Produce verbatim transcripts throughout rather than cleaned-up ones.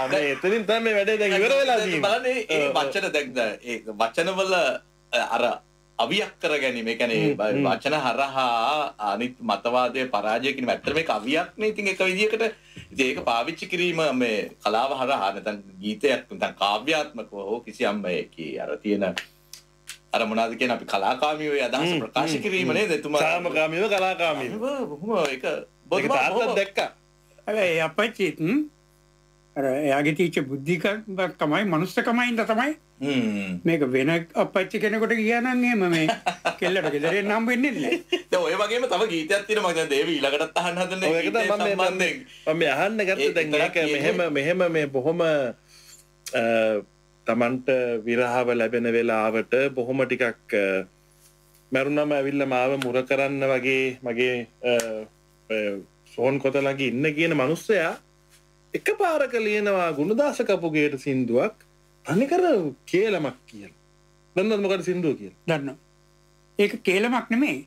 මේ එතනින් තමයි වැඩේ දැන් ඉවර වෙලා තියෙන්නේ. බලන්න මේ වචන දැන් ඒ වචනවල අර අවියක් කර ගැනීම. ඒ කියන්නේ වචන හරහා අනිත් මතවාදයේ පරාජය කියන ඇත්තට මේක අවියක් නේ. ඉතින් එක විදියකට ඉතින් ඒක පාවිච්චි කිරීම මේ කලාව හරහා නැත්නම් ගීතයක් නැත්නම් කාව්‍යාත්මකව හෝ කිසියම් මේකේ අර තියෙන අර මොනවද කියන අපි කලාකාමීව අදහස ප්‍රකාශ කිරීම නේද? එතුමා සාමකාමීව කලාකාමීව. බොහොම ඒක ඒක තාත්තත් දැක්කා. හැබැයි අපච්චිත් අර එයාගේ තීච්ච බුද්ධිකමක් තමයි මනුස්සකමයි ඉඳ තමයි මේක වෙන අපච්චි කෙනෙකුට කියනනම් එහෙම මේ කෙල්ලට ගෙදරින් හම්බ වෙන්නේ නැහැ. දැන් ඔය වගේම තව ගීතයක් තියෙනවා මම දැන් දේවි ඊළඟටත් අහන්න හදන්නේ. ඔයක තමයි මම මම අහන්න ගත්ත දැන් මේක මෙහෙම මෙහෙම මේ බොහොම තමන්ට විරහව ලැබෙන වෙලාවට බොහොම ටිකක් මරුණම ඇවිල්ලා මාව මුර කරන්න වගේ මගේ සෝන් කොත ළඟ ඉන්න කියන මිනිස්සයා එකපාරක ලියනවා ගුණදාස කපුගේට සින්දුවක් අනිකර කේලමක් කියලා. දන්නවද මොකද සින්දුව කියලා? දන්නවා. ඒක කේලමක් නෙමෙයි.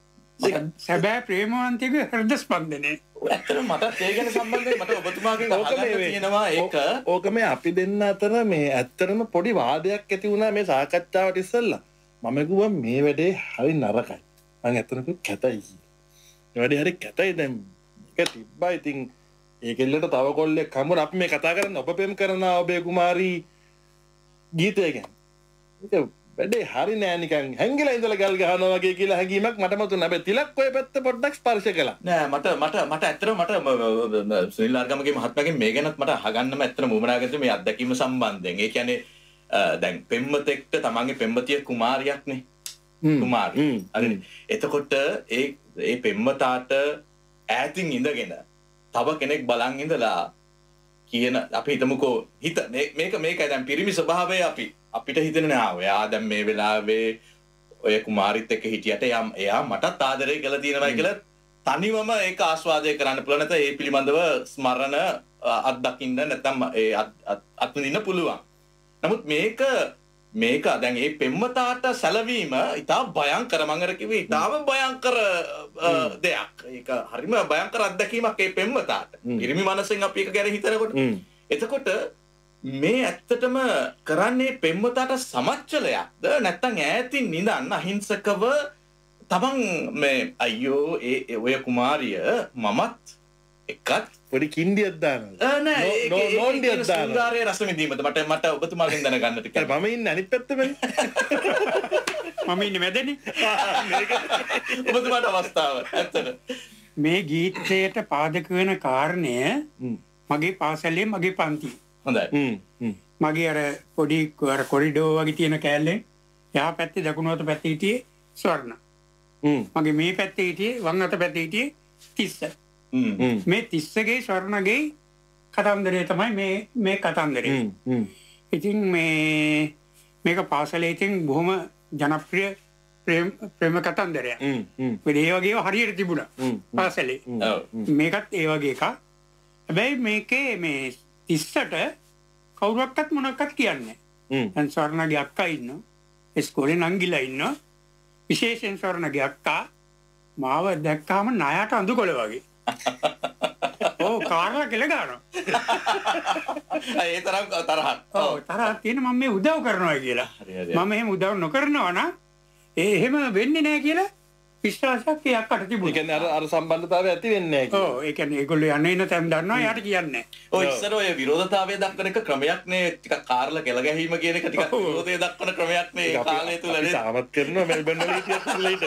සැබෑ ප්‍රේමවන්තයෙකුගේ හෘද ස්පන්දනය. ඇත්තටම මට ඒ ගැන සම්බන්ධයෙන් මට ඔබතුමාගෙන් අහන්න තියෙනවා ඒක. ඕක මේ අපි දෙන්න අතර මේ ඇත්තටම පොඩි වාදයක් ඇති වුණා මේ සාකච්ඡාවට ඉස්සෙල්ලා. මම කිව්වා මේ වැඩේ හරි නරකයි. මම ඇත්තටම කැතයි. මේ වැඩේ හරි කැතයි දැන්. ඒක තිබ්බා ඉතින් ඒ කෙල්ලට තව කොල්ලෙක් හම්බුන අපි මේ කතා කරන්නේ ඔබ පෙම් කරන ඔබේ කුමාරී ගීතය ගැන. ඒක වැඩේ හරි නෑ නිකන් හැංගිලා ඉඳලා ගල් ගහනවා වගේ කියලා හැඟීමක් මට මතුන. හැබැයි තිලක් ඔය පැත්ත පොඩ්ඩක් ස්පර්ශ කළා. නෑ මට මට මට ඇත්තටම මට සුනිල් ආර්ගමගේ මහත්මයාගෙන් මේ ගැනත් මට අහගන්නම ඇත්තටම උවමනා කරේ මේ අත්දැකීම සම්බන්ධයෙන්. ඒ කියන්නේ දැන් පෙම්වතෙක්ට තමන්ගේ පෙම්වතිය කුමාරියක්නේ. කුමාරිය. හරි. එතකොට ඒ ඒ පෙම්වතාට ඈතින් ඉඳගෙන තව කෙනෙක් බලන් ඉඳලා කියන අපි හිතමුකෝ හිත මේක මේකයි දැන් පිරිමි ස්වභාවය අපි අපිට හිතෙන නෑ ඔයා දැන් මේ වෙලාවේ ඔය කුමාරිත් එක්ක හිටියට එයා එයා මටත් ආදරය කළා තියෙනවා කියලා තනිවම ඒක ආස්වාදනය කරන්න පුළුවන් නැත්නම් ඒ පිළිබඳව ස්මරණ අත්දකින්න නැත්නම් ඒ අත්විඳින්න පුළුවන්. නමුත් මේක මේක දැන් මේ පෙම්වතාට සැලවීම ඉතා භයංකර මම අර කිව්වේ ඉතාම භයංකර දෙයක්. ඒක හරිම භයංකර අත්දැකීමක් මේ පෙම්වතාට. ඉරිමි මනසෙන් අපි එක ගැන හිතනකොට. එතකොට මේ ඇත්තටම කරන්නේ පෙම්වතාට සමච්චලයක්ද නැත්නම් ඈතින් නිදන් අහිංසකව තමන් මේ අයියෝ ඒ ඔය කුමාරිය මමත් එකත් පොඩි කින්ඩියක් දානවා. නෑ ඒක නෝන්ඩියක් දානවා. සුන්දරයේ රස විඳීමද මට මට ඔබතුමාගෙන් දැනගන්නට කියලා. මම ඉන්නේ අනිත් පැත්තෙමනේ. මම ඉන්නේ මැදනේ. ඔබතුමාට අවස්ථාව ඇත්තට. මේ ගීතයට පාදක වෙන කාරණය මගේ පාසලේ මගේ පන්ති. හොඳයි. මගේ අර පොඩි අර කොරිඩෝ වගේ තියෙන කෑල්ලේ යහ පැත්තේ දකුණු අත පැත්තේ හිටියේ ස්වර්ණ. මගේ මේ පැත්තේ හිටියේ වම් අත පැත්තේ හිටියේ තිස්ස. මේ තිස්සගේ ස්වර්ණගේ කතන්දරය තමයි මේ මේ කතන්දරය. ඉතින් මේ මේක පාසලේ ඉතින් බොහොම ජනප්‍රිය ප්‍රේම ප්‍රේම කතන්දරයක්. ඒ වගේ හරියට තිබුණා පාසලේ. මේකත් ඒ වගේ එකක්. හැබැයි මේකේ මේ තිස්සට කවුරක්වත් මොනක්වත් කියන්නේ නැහැ. දැන් ස්වර්ණගේ අක්කා ඉන්නවා. ඉස්කෝලේ නංගිලා ඉන්නවා. විශේෂයෙන් ස්වර්ණගේ අක්කා මාව දැක්කාම ණයට අඳුකොළ වගේ. ඔව් කාර්ලා කෙල ගන්නවා. ඒ තරම් තරහක්. ඔව් තරහක් තියෙන මම මේ උදව් කරනවා කියලා. මම එහෙම උදව් නොකරනවා නම් ඒ එහෙම වෙන්නේ නැහැ කියලා විශ්වාසයක් ඒ අක්කට තිබුණා. ඒ කියන්නේ අර අර සම්බන්ධතාවය ඇති වෙන්නේ නැහැ කියලා. ඔව් ඒ කියන්නේ ඒගොල්ලෝ යන්නේ නැ තැන් දන්නවා යාට කියන්නේ. ඔය ඉස්සර ඔය විරෝධතාවය දක්වන එක ක්‍රමයක් නේ ටිකක් කාර්ලා කෙල ගැහිම කියන එක ටිකක් විරෝධය දක්වන ක්‍රමයක් නේ ඒ කාලය තුල නේද? සාමත් කරනවා මෙල්බන් වල හිටියත්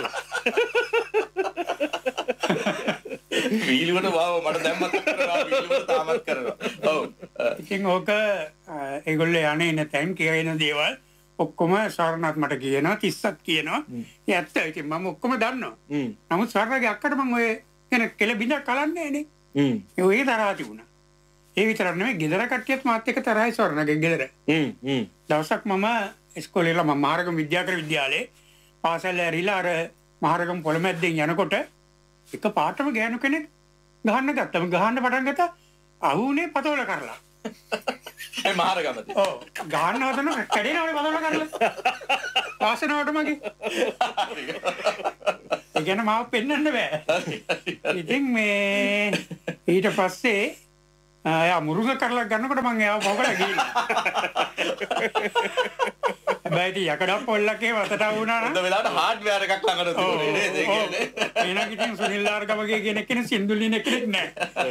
වීලුවට වාව මට දැන් මතක් කරනවා වීලුවට තාමත් කරනවා. ඔව්. ඉතින් ඕක ඒගොල්ලෝ යන්නේ නැ තැන් කියන දේවල් ඔක්කොම ස්වර්ණත් මට කියනවා තිස්සත් කියනවා. ඒ ඇත්ත. ඉතින් මම ඔක්කොම දන්නවා. නමුත් ස්වර්ණගේ අක්කට මම ඔය කියන කෙල බිඳක් කලන්නේ නේ. හ්ම්. ඒ ඔය තරහ තිබුණා. ඒ විතරක් නෙමෙයි ගෙදර කට්ටියත් මාත් එක්ක තරහයි ස්වර්ණගේ ගෙදර. හ්ම් හ්ම්. දවසක් මම ඉස්කෝලේ ලා මම මහරගම විද්‍යාකර විද්‍යාලේ පාසල් ඇරිලා අර මහරගම පොළමැද්දෙන් යනකොට එක පාටම ගෑනු කෙනෙක් ගහන්න ගත්තම ගහන්න පටන් ගත්තා අහුනේ පතෝල කරලා. ඒ මහරගමදී. ඔව් ගහන්න හදන කැඩෙනවනේ පතෝල කරලා. වාසනාවට මගේ. ඒ කියන්නේ මාව පෙන්වන්න බෑ. ඉතින් මේ ඊට පස්සේ එයා මුරුග කරලා ගන්නකොට මම එයාව පොකලා ගිහිල්ලා. හැබැයි යකඩම් පොල්ලකේ වතට වුණා නම් හොඳ වෙලාවට හાર્ඩ්වෙයාර් එකක් ළඟට තිබුණේ නේද ඒ කියන්නේ. එහෙනම් ඉතින් සුනිල් ලාර්ගමගේ කියන කෙනෙක් සින්දුලින කෙනෙක් නෑ.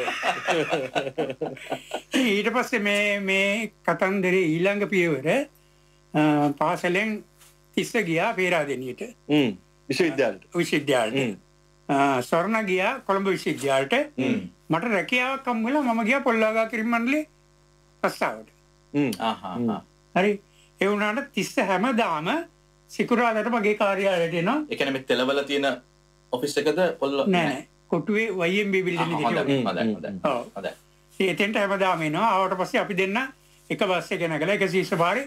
ඊට පස්සේ මේ මේ කතන්දරේ ඊළඟ පියවර පාසලෙන් තිස්ස ගියා පේරාදෙනියට. හ්ම් විශ්වවිද්‍යාලයට. විශ්වවිද්‍යාලයට. ස්වර්ණ ගියා කොළඹ විශ්වවිද්‍යාලයට. මට රැකියාවක් හම්බ වෙලා මම ගියා පොල්ලාගා කිරිම් මණ්ඩලේ රස්සාවට. හ්ම් ආහා. හරි. ඒ වුණාට තිස්ස හැමදාම සිකුරාදාට මගේ කාර්යාලයට එනවා. ඒ කියන්නේ මේ තෙලවල තියෙන ඔෆිස් එකද පොල්ල නෑ නෑ. කොටුවේ වයි එම් බී බිල්ඩින් එකේ හොඳයි හොඳයි හොඳයි. හොඳයි. ඒ එතෙන්ට හැමදාම එනවා. ආවට පස්සේ අපි දෙන්න එක බස් එකේ නැගලා එක සීස පාරේ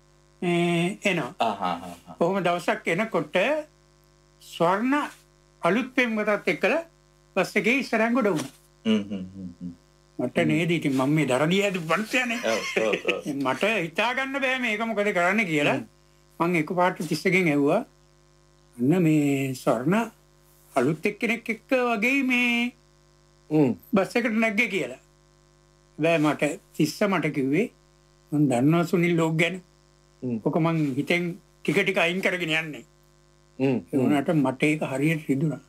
එනවා. ආහා ආහා. කොහොම දවසක් එනකොට ස්වර්ණ අලුත් පෙම්වතත් එක්කලා බස් එකේ ඉස්සරහන් ගොඩ වුණා. හ්ම් හ්ම් හ්ම්. මට නේද ඉතින් මම මේ දරදිය ඇදු පන්සයනේ. ඔව් ඔව් ඔව්. මට හිතා ගන්න බෑ මේක මොකද කරන්න කියලා. මම එකපාරට තිස්සගෙන් ඇහුවා. අන්න මේ ස්වර්ණ අලුත් එක්කෙනෙක් එක්ක වගේ මේ බස් එකට නැග්ගේ කියලා. බෑ මට තිස්ස මට කිව්වේ මම දන්නවා සුනිල් ලෝක් ගැන. ඔක මං හිතෙන් ටික ටික අයින් කරගෙන යන්නේ. ඒ වුණාට මට ඒක හරියට රිදුනා.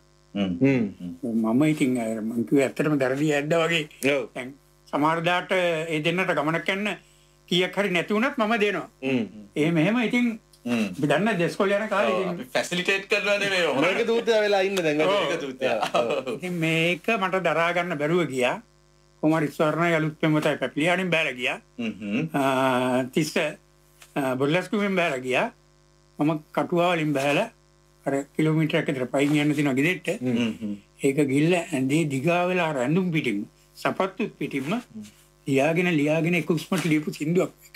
මම ඉතින් මං කිව්වේ ඇත්තටම දරදිය ඇද්දා වගේ. දැන් සමහර දාට ඒ දෙන්නට ගමනක් යන්න කීයක් හරි නැති වුණත් මම දෙනවා. එහෙම එහෙම ඉතින් අපි දන්න දෙස්කොල් යන කාලේ ඉතින් ෆැසිලිටේට් කරනවා නෙමෙයි මොනක දූතයා වෙලා ඉන්න දැන් මේක දූතයා. ඉතින් මේක මට දරා ගන්න බැරුව ගියා. කොමාරි ස්වර්ණයි අලුත් පෙම්වතයි පැපලියාණින් බැලලා ගියා. තිස්ස බොල්ලස්කුවෙන් බැලලා ගියා. මම කටුවා වලින් බැලලා අර කිලෝමීටරයක් විතර පයින් යන්න තියෙන ගෙදෙට්ට. ඒක ගිල්ල ඇඳේ දිගා වෙලා අර ඇඳුම් පිටින්ම සපත්තු පිටින්ම ලියාගෙන ලියාගෙන එක උස්මට ලියපු සින්දුවක් මේක.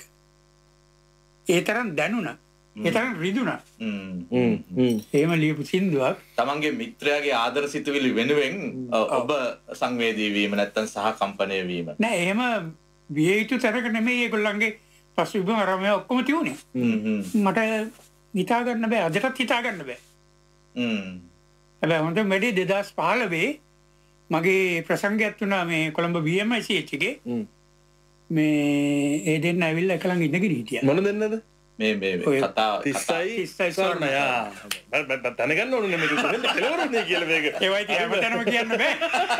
ඒ තරම් දැනුණා. ඒ තරම් රිදුණා. එහෙම ලියපු සින්දුවක්. තමන්ගේ මිත්‍රයාගේ ආදර සිතුවිලි වෙනුවෙන් ඔබ සංවේදී වීම නැත්තම් සහ කම්පණය වීම. නෑ එහෙම විය යුතු තරක නෙමෙයි ඒගොල්ලන්ගේ පසුබිම අරම ඔක්කොම තියුනේ. මට හිතා ගන්න බෑ අදටත් හිතා ගන්න බෑ. හැබැයි හොඳ මෙඩි දෙදාස් පහළොවේ මගේ ප්‍රසංගයක් වුණා මේ කොළඹ බී එම් ආයි සී එච් එකේ. මේ ඒ දෙන්න ඇවිල්ලා එක ළඟ ඉඳගෙන හිටියා. මොන දෙන්නද? මේ මේ කතා තිස්සයි ස්වර්ණ යා. බත් දැනගන්න ඕනේ මේක කොහෙන්ද කෙලවරනේ කියලා මේක. ඒවයි තිය හැමතැනම කියන්න බෑ.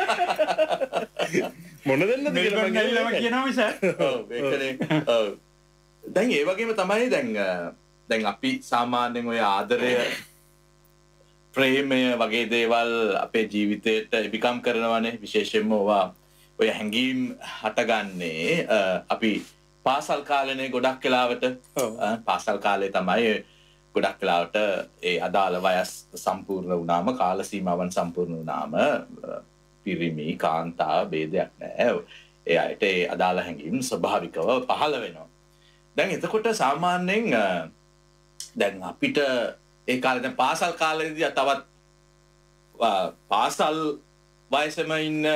මොන දෙන්නද කියලා මම කියනවා මිස. ඔව් ඒකනේ. ඔව්. දැන් ඒ වගේම තමයි දැන් දැන් අපි සාමාන්‍යයෙන් ඔය ආදරය ප්‍රේමය වගේ දේවල් අපේ ජීවිතයට ඉබිකම් කරනවානේ. විශේෂයෙන්ම ඔවා ඔය හැඟීම් හටගන්නේ අපි පාසල් කාලේනේ ගොඩක් වෙලාවට. පාසල් කාලේ තමයි ගොඩක් වෙලාවට ඒ අදාළ වයස් සම්පූර්ණ වුණාම කාල සීමාවන් සම්පූර්ණ වුණාම පිරිමි කාන්තා ભેදයක් නැහැ. ඒ අයට ඒ අදාළ හැඟීම් ස්වභාවිකව පහළ වෙනවා. දැන් එතකොට සාමාන්‍යයෙන් දැන් අපිට ඒ කාලේ දැන් පාසල් කාලේදී තවත් පාසල් වයසෙම ඉන්න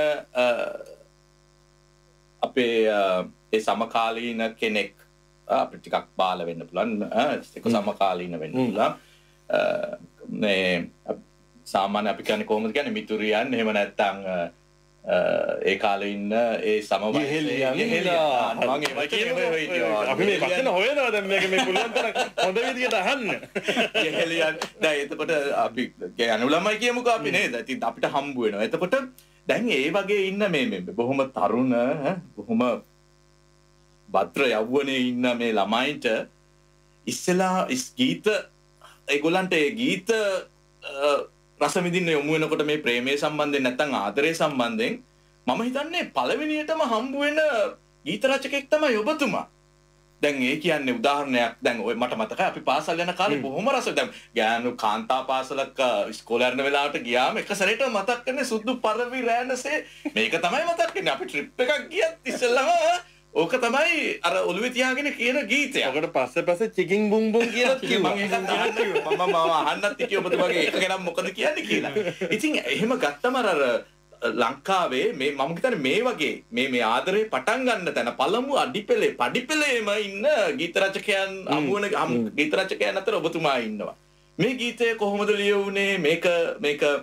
අපේ ඒ සමකාලීන කෙනෙක් අපිට ටිකක් බාල වෙන්න පුළුවන් ඒක සමකාලීන වෙන්න පුළුවන් මේ සාමාන්‍ය අපි කියන්නේ කොහොමද කියන්නේ මිතුරියන් එහෙම නැත්නම් ඒ කාලේ ඉන්න ඒ සම වයසේ යෙහෙලියන් මම ඒවා කියනවා අපි මේ වචන හොයනවා දැන් මේක මේ පුළුවන් තරම් හොඳ විදිහට අහන්න යෙහෙලියන් දැන් එතකොට අපි කියන්නේ ළමයි කියමුකෝ අපි නේද ඉතින් අපිට හම්බ වෙනවා එතකොට දැන් ඒ වගේ ඉන්න මේ මේ බොහොම තරුණ බොහොම භද්‍ර යවුවනේ ඉන්න මේ ළමයින්ට ඉස්සලා ගීත ඒගොල්ලන්ට ඒ ගීත රස විඳින්න යොමු වෙනකොට මේ ප්‍රේමයේ සම්බන්ධයෙන් නැත්නම් ආදරයේ සම්බන්ධයෙන් මම හිතන්නේ පළවෙනියටම හම්බ වෙන ගීත රචකෙක් තමයි ඔබතුමා. දැන් ඒ කියන්නේ උදාහරණයක් දැන් ඔය මට මතකයි අපි පාසල් යන කාලේ බොහොම රස දැන් ගෑනු කාන්තා පාසලක ඉස්කෝලේ යන වෙලාවට ගියාම එක සැරේට මතක් කරන්නේ සුදු පරවි රෑනසේ මේක තමයි මතක් කරන්නේ අපි ට්‍රිප් එකක් ගියත් ඉස්සෙල්ලාම ඕක තමයි අර ඔළුවේ තියාගෙන කියන ගීතය. ඔකට පස්සේ පස්සේ චිකින් බුම් බුම් කියලා කිව්වා. මම ඒකත් අහන්න මම මම අහන්නත් හිටියේ ඔබතුමාගේ එක ගැන මොකද කියන්නේ කියලා. ඉතින් එහෙම ගත්තම අර ලංකාවේ මේ මම හිතන්නේ මේ වගේ මේ මේ ආදරේ පටන් ගන්න තැන පළමු අඩිපෙලේ පඩිපෙලේම ඉන්න ගීත රචකයන් අමුවන ගීත රචකයන් අතර ඔබතුමා ඉන්නවා. මේ ගීතය කොහොමද ලියුනේ මේක මේක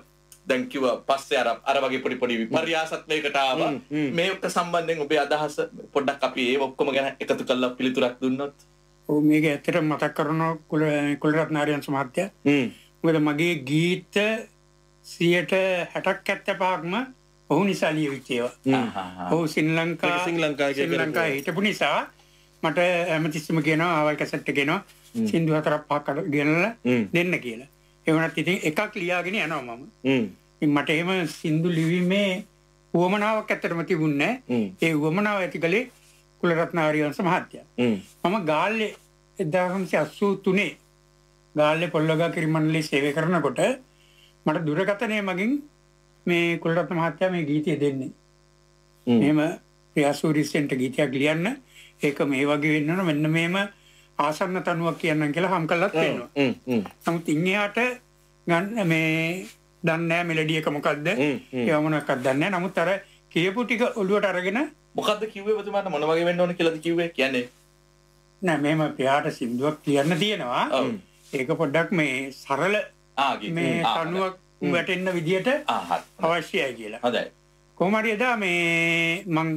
දැන් කිව්වා පස්සේ අර අර වගේ පොඩි පොඩි විපර්යාසත්වයකට ආවා. මේක සම්බන්ධයෙන් ඔබේ අදහස පොඩ්ඩක් අපි ඒ ඔක්කොම ගැන එකතු කරලා පිළිතුරක් දුන්නොත්. ඔව් මේක ඇත්තට මතක් කරනවා කුලරත්න ආර්යවංශ මහත්තයා. මොකද මගේ ගීත සියයට හැටක් හැත්තෑපහක්ම ඔහු නිසා ලියවිච්ච ඒවා. ඔහු ශ්‍රී ලංකා ශ්‍රී ලංකාවේ හිටපු නිසා මට හැමතිස්සෙම කියනවා ආවල් කැසට් එක කියනවා සින්දු හතරක් පහක් ගෙනල්ලා දෙන්න කියලා. ඒ වුණත් ඉතින් එකක් ලියාගෙන යනවා මම. ඉතින් මට එහෙම සින්දු ලිවීමේ උවමනාවක් ඇත්තටම තිබුණේ නැහැ. ඒ උවමනාව ඇති කලේ කුලරත්න ආර්යවංශ මහත්තයා. මම ගාල්ලේ එක්දාස් නවසිය අසූ තුනේ ගාල්ලේ පොල්ලගා කිරිමණ්ඩලයේ සේවය කරනකොට මට දුරකථනය මගින් මේ කුලරත්න මහත්තයා මේ ගීතය දෙන්නේ. එහෙම ප්‍රියාසූරිසෙන්ට ගීතයක් ලියන්න ඒක මේ වගේ වෙන්න ඕන මෙන්න මේම ආසන්න තනුවක් කියන්නම් කියලා හම් කළත් වෙනවා. නමුත් ඉන්නයාට ගන්න මේ දන්නේ නැහැ මෙලඩි එක මොකද්ද? ඒව මොනවක්වත් දන්නේ නැහැ. නමුත් අර කියපු ටික ඔළුවට අරගෙන මොකද්ද කිව්වේ ඔබතුමාට මොන වගේ වෙන්න ඕන කියලාද කිව්වේ? කියන්නේ නෑ මෙහෙම ප්‍රියාට සින්දුවක් කියන්න තියෙනවා. ඒක පොඩ්ඩක් මේ සරල මේ තනුවක් වැටෙන්න විදියට අවශ්‍යයි කියලා. හොඳයි. කොහොම හරි එදා මේ මං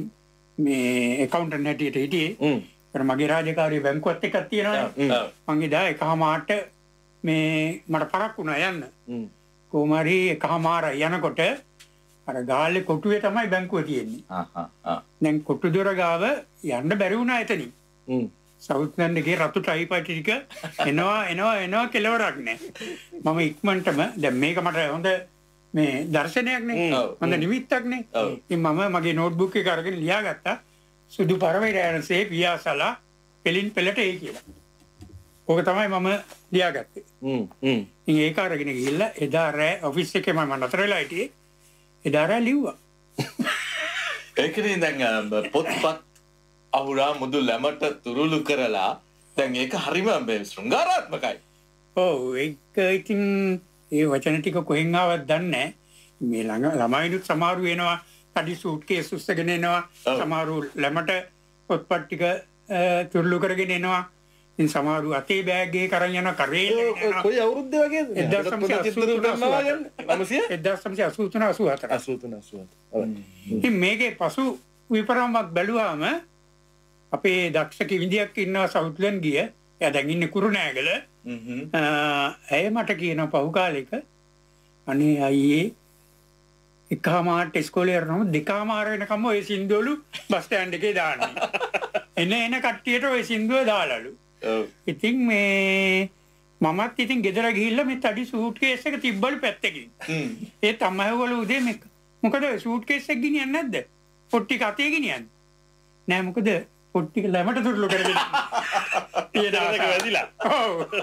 මේ accountant හැටියට හිටියේ. අර මගේ රාජකාරිය බැංකුවත් එකක් තියෙනවානේ. මං එදා එකහමාරට මේ මට පරක් වුණා යන්න. කොහොම හරි එකහමාර යනකොට අර ගාල්ලේ කොටුවේ තමයි බැංකුව තියෙන්නේ. දැන් කොටු දොර ගාව යන්න බැරි වුණා එතනින්. සවුත්ලන්ඩ් එකේ රතු ටයිපයිටි ටික එනවා එනවා එනවා කෙලවරක් නැහැ. මම ඉක්මනටම දැන් මේක මට හොඳ මේ දර්ශනයක් නේ. හොඳ නිමිත්තක් නේ. ඉතින් මම මගේ නෝට්බුක් එක අරගෙන ලියාගත්තා සුදු පරවේරයන්සේ පියාසලා පෙලින් පෙළට ඒ කියලා. ඕක තමයි මම ලියාගත්තේ. හ්ම් හ්ම්. ඉතින් ඒක අරගෙන ගිහිල්ලා එදා රෑ ඔෆිස් එකේ මම නතර වෙලා හිටියේ. එදා රෑ ලිව්වා. ඒකනේ දැන් පොත්පත් අහුරා මුදු ළමට තුරුළු කරලා දැන් ඒක හරිම ශෘංගාරාත්මකයි. ඔව් ඒක ඉතින් ඒ වචන ටික කොහෙන් ආවද දන්නේ නැහැ. මේ ළඟ ළමයිනුත් සමහරු එනවා අඩි සූට් කේස් උස්සගෙන එනවා. සමහරු ළමට පොත්පත් ටික තුරුළු කරගෙන එනවා. ඉතින් සමහරු අතේ බෑග් එකේ කරන් යනවා කරේ යනවා. කොයි අවුරුද්ද වගේද? එක්දාස් නවසිය අසූ තුන අසූ හතර. අසූ තුන අසූ හතර. ඉතින් මේකේ පසු විපරමක් බැලුවාම අපේ දක්ෂ කිවිඳියක් ඉන්නවා සවුත්ලන්ඩ් ගිය. එයා දැන් ඉන්නේ කුරුණෑගල. ඇය මට කියන පහු කාලෙක අනේ අයියේ එකමාරට ඉස්කෝලේ යනම දෙකමාර වෙනකම් ඔය සින්දුවලු බස් ස්ටෑන්ඩ් එකේ දාන්නේ. එන එන කට්ටියට ඔය සින්දුව දාලලු. ඉතින් මේ මමත් ඉතින් ගෙදර ගිහිල්ලා මේ තඩි සූට් කේස් එක තිබ්බලු පැත්තකින්. ඒ තමයිවලු උදේ මේක මොකද සූට් කේස් එක ගෙනියන්නේ නැද්ද? පොට්ටි කතේ ගෙනියන්නේ. නෑ මොකද පොට්ටි ළමට දුර්ලු කරගෙන ඒක වැදිලා. ඔව්.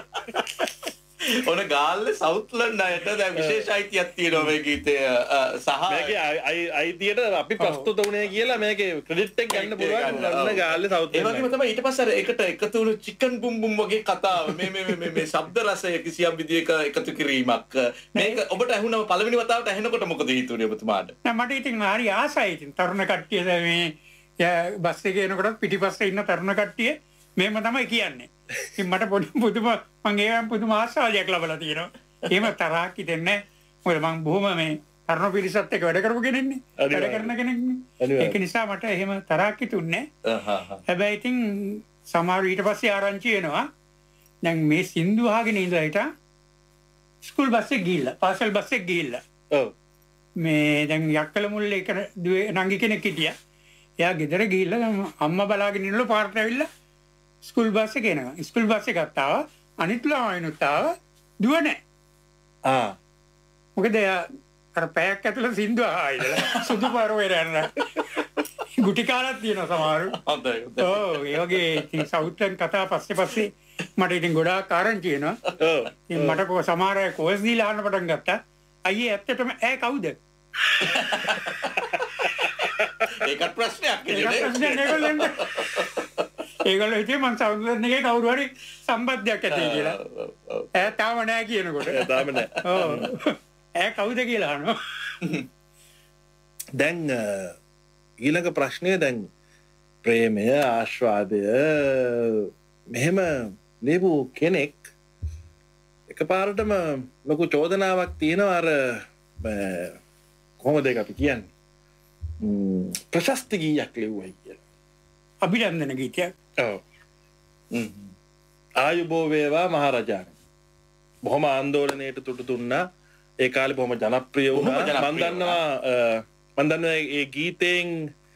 ඔන ගාල්ලේ සවුත්ලන්ඩ් අයට දැන් විශේෂ අයිතියක් තියෙනවා මේ ගීතය සහ මේකේ අයිතියට අපි ප්‍රස්තුත වුණේ කියලා මේකේ ක්‍රෙඩිට් එක ගන්න පුළුවන් නන්න ගාල්ලේ සවුත්ලන්ඩ්. ඒ වගේම තමයි ඊට පස්සේ අර එකට එකතු වුණු චිකන් බුම් බුම් වගේ කතාව මේ මේ මේ මේ ශබ්ද රසය කිසියම් විදියක එකතු කිරීමක් මේක ඔබට ඇහුණම පළවෙනි වතාවට ඇහෙනකොට මොකද හිතුනේ ඔබතුමාට? නෑ මට ඉතින් හරි ආසයි ඉතින් තරුණ කට්ටිය මේ බස් එකේ එනකොට පිටිපස්සේ ඉන්න තරුණ කට්ටිය මේම තමයි කියන්නේ. ඉතින් මට පොඩි පුදුම මම ඒවම් පුදුම ආසාවයක් ලබලා තියෙනවා. එහෙම තරහක් හිතෙන්නේ මොකද මම බොහොම මේ තරුණ පිරිසත් එක්ක වැඩ කරපු කෙනෙක්නේ. වැඩ කරන කෙනෙක්නේ. ඒක නිසා මට එහෙම තරහක් හිතුන්නේ නැහැ. හැබැයි ඉතින් සමහර ඊට පස්සේ ආරංචි වෙනවා. දැන් මේ සින්දු අහගෙන ඉඳලා හිටා ස්කූල් බස් එක ගිහිල්ලා පාසල් බස් එක ගිහිල්ලා. ඔව්. මේ දැන් යක්කල මුල්ලේ එක නංගි කෙනෙක් හිටියා. එයා ගෙදර ගිහිල්ලා අම්මා බලාගෙන ඉන්නලු පාරට ඇවිල්ලා ස්කූල් බස් එක එනවා. ස්කූල් බස් එකත් ආවා. අනිත් ළමයිනුත් ආවා. දුව නැහැ. ආ. මොකද එයා අර පැයක් ඇතුළත සින්දු අහා ඉඳලා සුදු පාරේ යනවා. ගුටි කාලක් තියෙනවා සමහරු. හොඳයි. ඔව් ඒ වගේ ඉතින් සවුත්ලන්ඩ් කතා පස්සේ පස්සේ මට ඉතින් ගොඩාක් ආරංචි වෙනවා. ඔව්. ඉතින් මට කො සමහර අය කෝස් දීලා අහන්න පටන් ගත්තා. අයියේ ඇත්තටම ඈ කවුද? ඒකත් ප්‍රශ්නයක් නේ. ඒකත් ප්‍රශ්නයක් නේ. ඒගොල්ලෝ හිතුවේ මං සවුත්ලන්ඩ් එකේ කවුරු හරි සම්බන්ධයක් ඇති කියලා. ඈ තාම නැහැ කියනකොට. ඈ තාම නැහැ. ඔව්. ඈ කවුද කියලා අහනවා. දැන් ඊළඟ ප්‍රශ්නය දැන් ප්‍රේමය ආශ්වාදය මෙහෙම ලියපු කෙනෙක් එකපාරටම ලොකු චෝදනාවක් තියෙනවා අර කොහොමද ඒක අපි කියන්නේ ප්‍රශස්ති ගීයක් ලිව්වයි කියලා. අභිනන්දන ගීතයක්. ඔව්. ආයුබෝ වේවා මහරජාණන්. බොහොම ආందోලනයට තුඩු දුන්නා. ඒ කාලේ බොහොම ජනප්‍රිය වුණා. මම දන්නවා මම දන්නවා ඒ ගීතෙන්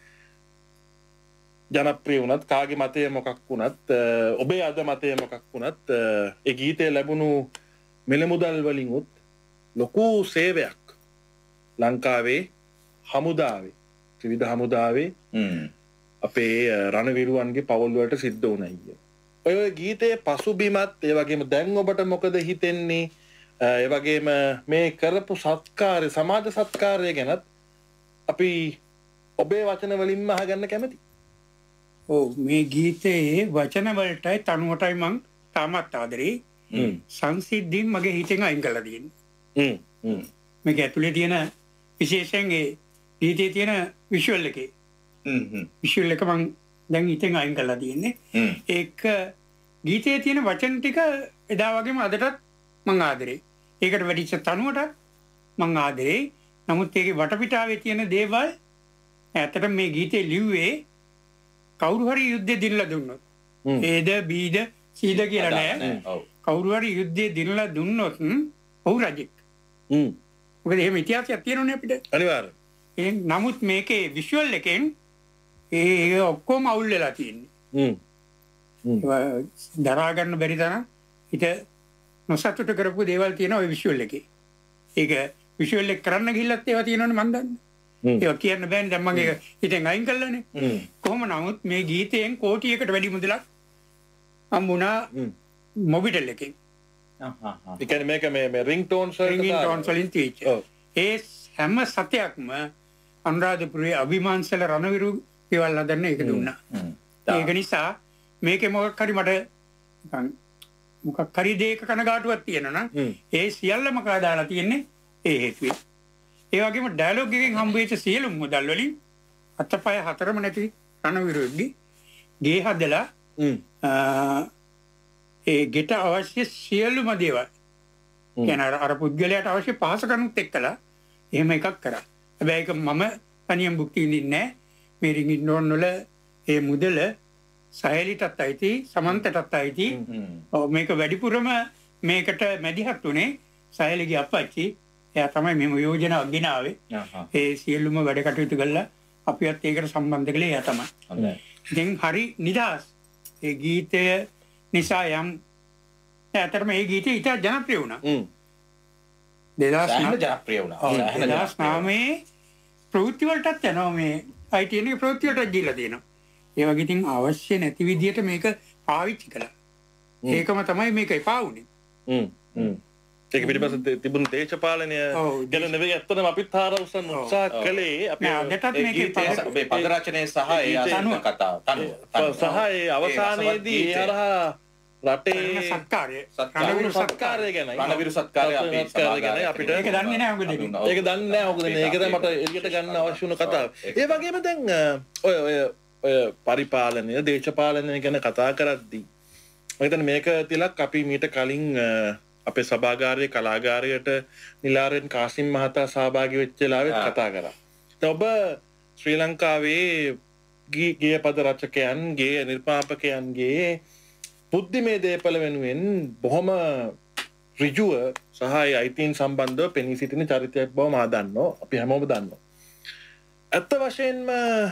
ජනප්‍රිය වුණත් කාගේ මතය මොකක් වුණත් ඔබේ අද මතය මොකක් වුණත් ඒ ගීතේ ලැබුණු මිල මුදල් වලින් උත් ලොකු සේවයක් ලංකාවේ හමුදාවේ ත්‍රිවිධ හමුදාවේ අපේ රණවිරුවන්ගේ පවුල් වලට සිද්ධ වුණා. ඔය ගීතයේ පසුබිමත් ඒ වගේම දැන් ඔබට මොකද හිතෙන්නේ? ඒ වගේම මේ කරපු සත්කාරය සමාජ සත්කාරය ගැනත් අපි ඔබේ වචන වලින්ම අහගන්න කැමතියි. ඔව් මේ ගීතයේ වචන වලටයි තනුවටයි මං තාමත් ආදරේ. සංසිද්ධීන් මගේ හිතෙන් අයින් කරලා තියෙන්නේ. හ්ම්. මේක ඇතුලේ තියෙන විශේෂයෙන් ඒ ගීතයේ තියෙන විෂුවල් එකේ. හ්ම් හ්ම්. විෂුවල් එක මං දැන් හිතෙන් අයින් කරලා තියෙන්නේ. ඒක ගීතයේ තියෙන වචන ටික එදා වගේම අදටත් මං ආදරේ. ඒකට වැඩිච්ච තනුවට මං ආදරේ. නමුත් ඒකේ වටපිටාවේ තියෙන දේවල් ඇත්තට මේ ගීතේ ලිව්වේ කවුරු හරි යුද්ධෙ දිනලා දුන්නොත්. ඒද බීද සීද කියලා නෑ. කවුරු හරි යුද්ධෙ දිනලා දුන්නොත් ඔහු රජෙක්. හ්ම්. මොකද එහෙම ඉතිහාසයක් තියෙනවනේ අපිට. අනිවාර්යයෙන්. ඒ නමුත් මේකේ විෂුවල් එකෙන් ඒ ඔක්කොම අවුල් වෙලා තියෙන්නේ. හ්ම්. දරා ගන්න බැරි තරම් හිත නොසතුට කරපු දේවල් තියෙනවා ওই විෂුවල් එකේ. ඒක විෂුවල් එක කරන්න ගිහිල්ලත් ඒවා තියෙනවනේ මන් දන්නේ. ඒවා කියන්න බෑනේ දැන් මම ඒක හිතෙන් අයින් කළානේ. කොහොම නමුත් මේ ගීතයෙන් කෝටියකට වැඩි මුදලක් හම්බුණා මොබිටෙල් එකෙන්. ඒ කියන්නේ මේක මේ මේ රින්ග්ටෝන්ස් වලට රින්ග්ටෝන්ස් වලින් තියෙච්ච. ඒ හැම සතයක්ම අනුරාධපුරයේ අභිමාන්සල රණවිරු ඒවල් හදන්න ඒක දුන්නා. ඒක නිසා මේකේ මොකක් හරි මට මොකක් හරි දෙයක කනගාටුවක් තියෙනවා නම් ඒ සියල්ලම කාදාලා තියෙන්නේ ඒ හේතුවෙන්. ඒ වගේම ඩයලොග් එකෙන් හම්බ වෙච්ච සියලුම මුදල් වලින් අතපය හතරම නැති රණවිරුගේ ගේ හදලා ඒ ගෙට අවශ්‍ය සියලුම දේවල් කියන අර පුද්ගලයාට අවශ්‍ය පහසුකම්ත් එක්කලා එහෙම එකක් කරා. හැබැයි ඒක මම තනියම භුක්ති විඳින්නේ නැහැ. මේ රින්ග්ටෝන් වල ඒ මුදල සහේලිටත් අයිති සමන්තටත් අයිති. මේක වැඩිපුරම මේකට මැදිහත් උනේ සහේලිගේ අප්පච්චි. එයා තමයි මෙම යෝජනාව ගෙනාවේ. ඒ සියලුම වැඩ කටයුතු කළා. අපිවත් ඒකට සම්බන්ධ කළේ එයා තමයි. ඉතින් හරි නිදහස්. ඒ ගීතය නිසා යම් ඇත්තටම මේ ගීතය ඉතා ජනප්‍රිය වුණා. දෙදාස් ජනප්‍රිය වුණා. දෙදාස් නවයේ ප්‍රවෘත්ති වලටත් යනවා මේ අයි ටී එන් එකේ ප්‍රවෘත්ති වලට ගිහිල්ලා තියෙනවා. ඒ වගේ ඉතින් අවශ්‍ය නැති විදියට මේක පාවිච්චි කළා. ඒකම තමයි මේක එපා වුනේ. හ්ම් හ්ම්. ඒක පිටිපස්ස තිබුණු දේශපාලනය ගැන නෙවෙයි ඇත්තටම අපිත් හාරවුසන් උත්සාහ කළේ අපි අදටත් මේකේ ඔබේ පද රචනයේ සහ ඒ අසන කතාව තනුව සහ ඒ අවසානයේදී ඒ හරහා රටේ සත්කාරය රණවිරු සත්කාරය ගැන රණවිරු සත්කාරය අපි ගැන අපිට ඒක දන්නේ නැහැ මොකද ඒක දන්නේ නැහැ මොකද මේක තමයි මට එළියට ගන්න අවශ්‍ය වුණ කතාව. ඒ වගේම දැන් ඔය ඔය ඔය පරිපාලනය දේශපාලනය ගැන කතා කරද්දී මම හිතන්නේ මේක තිලක් අපි මීට කලින් අපේ සභාගාරයේ කලාගාරයට නිලාරෙන් කාසිම් මහතා සහභාගී වෙච්ච වෙලාවෙත් කතා කරා. දැන් ඔබ ශ්‍රී ලංකාවේ ගීය පද රචකයන්ගේ නිර්මාපකයන්ගේ බුද්ධිමය දේපල වෙනුවෙන් බොහොම ඍජුව සහ අයිතීන් සම්බන්ධව පෙනී සිටින චරිතයක් බව මා දන්නවා. අපි හැමෝම දන්නවා. අත්ත වශයෙන්ම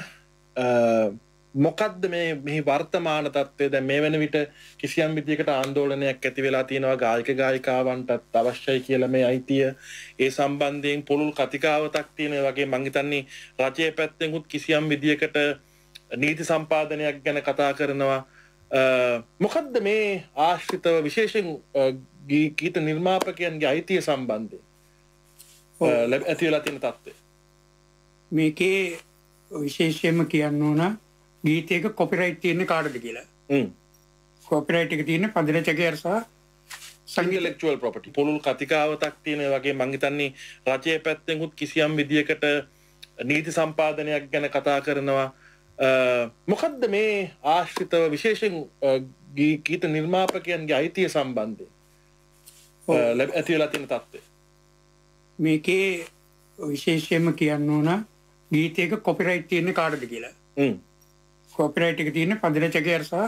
මොකද්ද මේ මේ වර්තමාන තත්ත්වය? දැන් මේ වෙන විට කිසියම් විදියකට ආందోලනයක් ඇති වෙලා තියෙනවා ගායක ගායිකාවන්ටත් අවශ්‍යයි කියලා මේ අයිතිය. ඒ සම්බන්ධයෙන් පුළුල් කතිකාවතක් තියෙන ඒ වගේ මං හිතන්නේ රජයේ පැත්තෙන් උත් කිසියම් විදියකට නීති සම්පාදනයක් ගැන කතා කරනවා. මොකද්ද මේ ආශ්‍රිතව විශේෂයෙන් ගීත නිර්මාපකයන්ගේ අයිතිය සම්බන්ධයෙන් ඇති වෙලා තියෙන තත්ත්වය? මේකේ විශේෂයෙන්ම කියන්න ඕන ගීතයක කොපිරයිට් තියෙන්නේ කාටද කියලා. හ්ම්. කොපිරයිට් එක තියෙන්නේ පද රචකයාට සහ ඉන්ටෙලෙක්චුවල් ප්‍රොපර්ටි. පුළුල් කතිකාවතක් තියෙන ඒ වගේ මං හිතන්නේ රජයේ පැත්තෙන් උත් කිසියම් විදියකට නීති සම්පාදනයක් ගැන කතා කරනවා. මොකද්ද මේ ආශ්‍රිතව විශේෂයෙන් ගීත නිර්මාපකයන්ගේ අයිතිය සම්බන්ධයෙන් ඇති වෙලා තියෙන තත්ත්වය? මේකේ විශේෂයෙන්ම කියන්න ඕන ගීතයක කොපිරයිට් තියෙන්නේ කාටද කියලා. හ්ම්. කොපිරයිට් එක තියෙන්නේ පද රචකයාට සහ